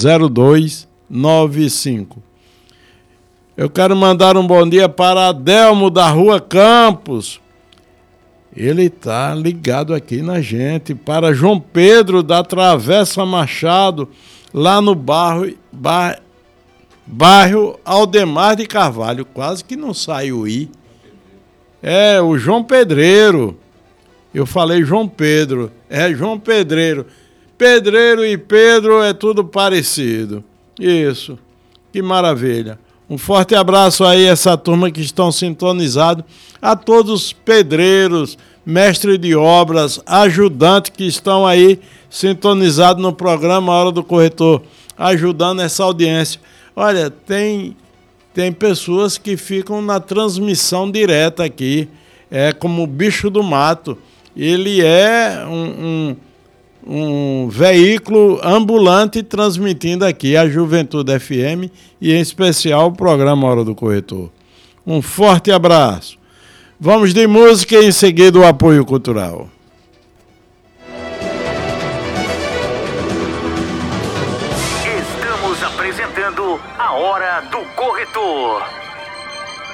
0295. Eu quero mandar um bom dia para Adelmo da Rua Campos. Ele está ligado aqui na gente. Para João Pedro da Travessa Machado, lá no bairro Aldemar de Carvalho. Quase que não sai o I. É, o João Pedreiro. Eu falei João Pedro. É João Pedreiro. Pedreiro e Pedro é tudo parecido. Isso. Que maravilha. Um forte abraço aí a essa turma que estão sintonizados, a todos os pedreiros, mestres de obras, ajudantes que estão aí sintonizados no programa Hora do Corretor, ajudando essa audiência. Olha, tem pessoas que ficam na transmissão direta aqui, como o Bicho do Mato. Ele é um veículo ambulante transmitindo aqui a Juventude FM e, em especial, o programa Hora do Corretor. Um forte abraço. Vamos de música e, em seguida, o apoio cultural. Estamos apresentando a Hora do Corretor.